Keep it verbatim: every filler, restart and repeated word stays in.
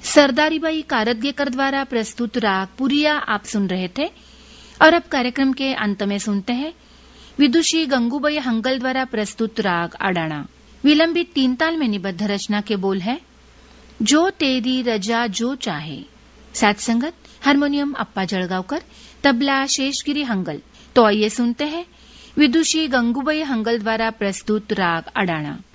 सरदारीबाई कारदगेकर द्वारा प्रस्तुत राग पुरिया आप सुन रहे थे। और अब कार्यक्रम के अंत में सुनते हैं विदुषी गंगूबाई हंगल द्वारा प्रस्तुत राग अडाणा। विलंबित तीन ताल में निबद्ध रचना के बोल है जो तेरी रजा जो चाहे। साथ संगत हारमोनियम अप्पा जळगावकर, तबला शेषगिरी हंगल। तो आइए सुनते हैं विदुषी गंगूबाई हंगल द्वारा प्रस्तुत राग अडाणा।